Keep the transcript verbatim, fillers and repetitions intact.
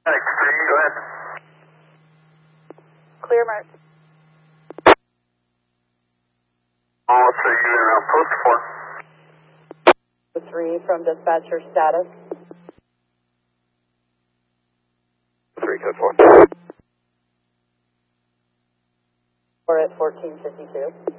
Thanks, three, go ahead. Clear mark. All three, you're on post four. Three from dispatcher status. Three, code four. We're at fourteen fifty-two.